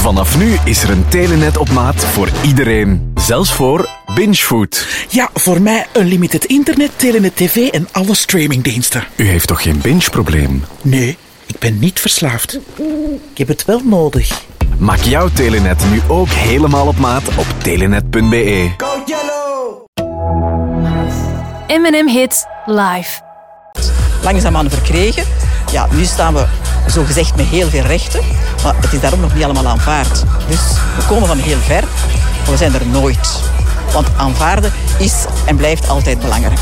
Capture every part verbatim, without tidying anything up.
Vanaf nu is er een Telenet op maat voor iedereen. Zelfs voor Bingefood. Ja, voor mij unlimited internet, Telenet tv en alle streamingdiensten. U heeft toch geen binge-probleem? Nee, ik ben niet verslaafd. Ik heb het wel nodig. Maak jouw Telenet nu ook helemaal op maat op telenet punt be. Go Yellow! M en M Hits live. Langzaamaan verkregen. Ja, nu staan we zogezegd met heel veel rechten, maar het is daarom nog niet allemaal aanvaard. Dus we komen van heel ver, maar we zijn er nooit. Want aanvaarden is en blijft altijd belangrijk.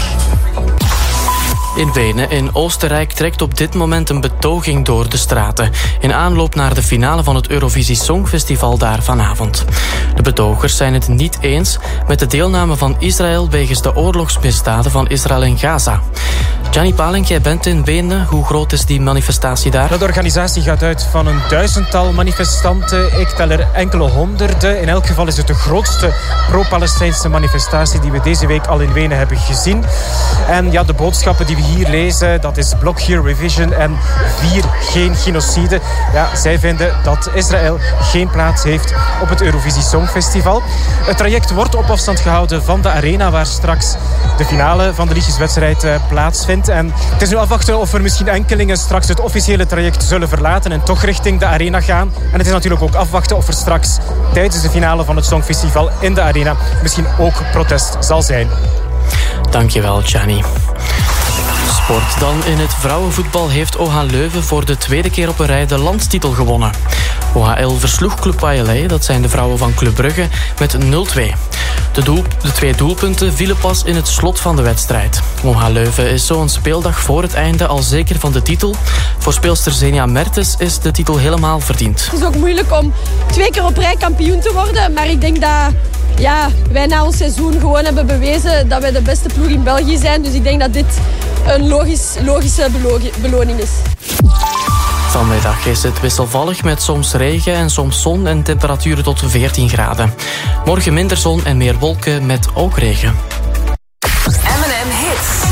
In Wenen in Oostenrijk trekt op dit moment een betoging door de straten. In aanloop naar de finale van het Eurovisie Songfestival daar vanavond. De betogers zijn het niet eens met de deelname van Israël wegens de oorlogsmisdaden van Israël en Gaza. Gianni Palink, jij bent in Wenen. Hoe groot is die manifestatie daar? De organisatie gaat uit van een duizendtal manifestanten. Ik tel er enkele honderden. In elk geval is het de grootste pro-Palestijnse manifestatie die we deze week al in Wenen hebben gezien. En ja, de boodschappen die we hier lezen, dat is Block Here Revision en vier geen genocide. Ja, zij vinden dat Israël geen plaats heeft op het Eurovisie Songfestival. Het traject wordt op afstand gehouden van de arena waar straks de finale van de liedjeswedstrijd uh, plaatsvindt. En het is nu afwachten of er misschien enkelingen straks het officiële traject zullen verlaten en toch richting de arena gaan. En het is natuurlijk ook afwachten of er straks tijdens de finale van het Songfestival in de arena misschien ook protest zal zijn. Dankjewel, Gianni. Sport dan. In het vrouwenvoetbal heeft O H Leuven voor de tweede keer op een rij de landstitel gewonnen. O H L versloeg Club A L E, dat zijn de vrouwen van Club Brugge, met nul twee. De, doel, de twee doelpunten vielen pas in het slot van de wedstrijd. O H Leuven is zo een speeldag voor het einde al zeker van de titel. Voor speelster Zenia Mertens is de titel helemaal verdiend. Het is ook moeilijk om twee keer op rij kampioen te worden, maar ik denk dat ja, wij na ons seizoen gewoon hebben bewezen dat wij de beste ploeg in België zijn. Dus ik denk dat dit een logisch, logische beloning is. Vanmiddag is het wisselvallig met soms regen en soms zon en temperaturen tot veertien graden. Morgen minder zon en meer wolken met ook regen. M en M Hits.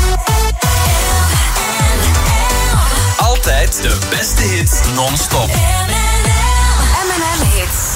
Altijd de beste hits non-stop.